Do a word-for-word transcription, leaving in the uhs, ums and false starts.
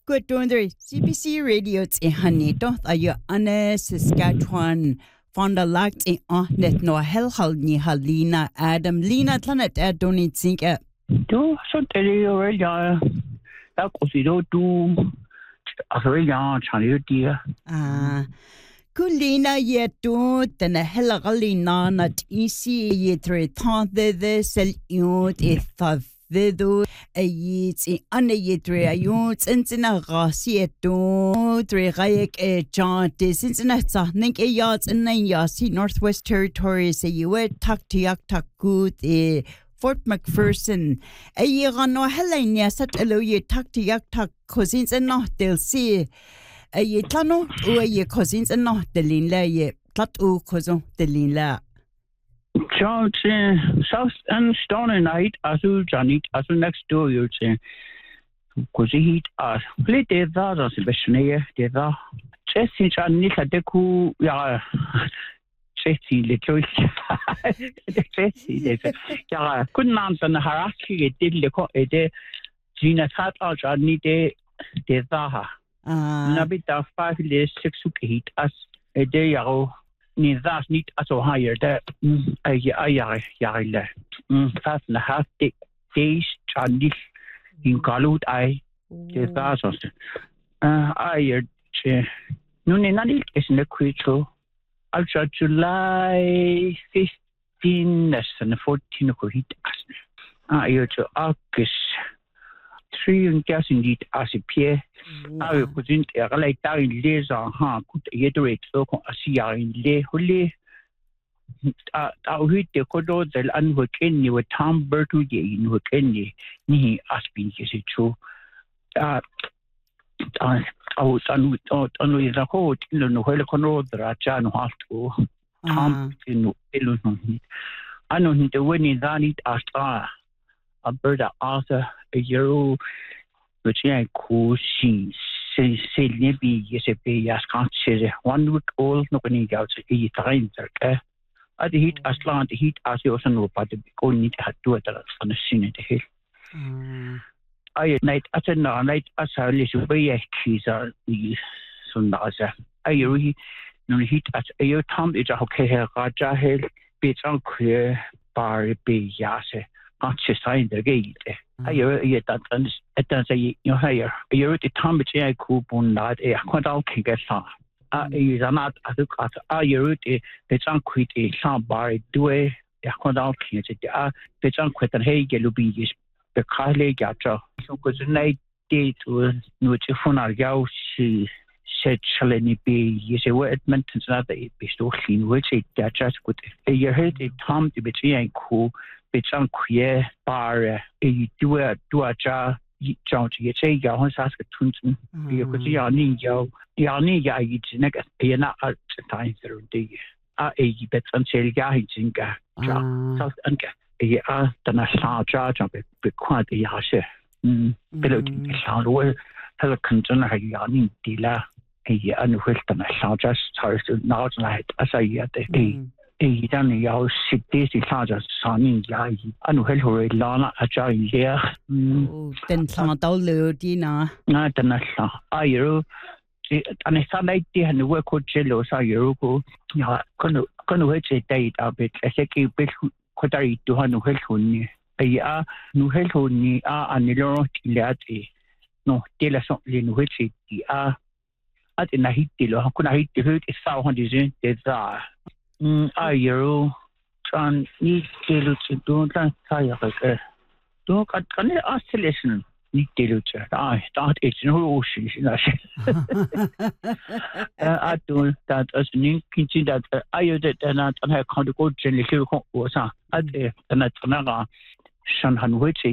Good morning, C B C Radio in Hanito, ayo Anne Saskatchewan, Fonda Lagt in Ahnet no Helhal ni Halina Adam Lina Planet at Donit Zinka. Do so tell you already, that was it do a very young Chinese dear. Ah, Kulina yet do than a Helagalina not easy yet three taunt the sell you if Vedo a yeats in under yetre a youths and in a rasieto, three rayak a jaunt, since in a think a yards and nine yards, Northwest Territories, a you were tuck to yak tuck good, a Fort McPherson, a year on no Helena, such a low ye tuck to yak tuck cousins and not they'll see a ye tlano, or a ye cousins and not the linla ye, tlat o cousin the linla. Charles South and Stone night as you Janet as next door you say because he as play the other Sebastian the Jesse Janet had the cool yeah Jesse little Jesse yeah couldn't answer the hierarchy it did the it Gina Tat or Janet the Zaha Nabita five days six heat as a day ago. Ni das niet zo higher that ay ay ay le fast na half days chandis in galut ay de das uh ay che no ne nani is ne creature ultra July fifteenth and fourteen ko hit as ay to August three and gas indeed as a pie I was in a like that in days on ha could iterate so a C R in lay holy uh hit the codo del unworking with Tom Bertu in working ni as been is it true uh I was on on the whole in the whole control the Rajan have to Tom in illusion I know the winning that it as a bird Arthur a year which I cool she say say maybe yes a pay as can't say one week old no can out to time there at the heat as long the heat as you also know but the go need to do it on the scene the hill I night at a night as I listen by a keys are so nasa I really no heat at a time it's a okay here Raja hill bits on clear bar be yase can't sign the gate I hear that and it does a you higher. You're the time which I coupon that a quite okay get some. I is not at the cut. I hear it, it's unquit a some bar do a quite okay. It's unquit and hey, you be is the Carly Gatra. So, because the night date was no phone yao she said, shall any be yes, a word maintenance that it be so clean, which it just good. You heard the time to be cool. It's unqueer bar a do a do a jar John to say ya on Saskatoon because you are need yo ya need ya eat next a not at time through the a bet until ya in ga South and a ah the national charge of it be quite a yashe um below sound well Pelican ha ya need dila a unwilling the national just sorry to not like as I yet a E dan jou sit deze saja sanin jai anu hel hore lana aja ile oh den tla dau le dina na den sa ayro an sa lai ti han we ko chelo sa yero ko ya kono kono he che dai a bit eseki bit ko dari tu hanu hel honni ai nu hel honni a anilo kilati no tela so le nu he che ti a at na hitilo kuna hitilo is sa hon dizin de za Mm, I you tran need to do that. I don't can ask listen. Need to I start it's no ocean. I do that as an kitchen that I did and I can't go generally was at the and that's another Shan Han Witchy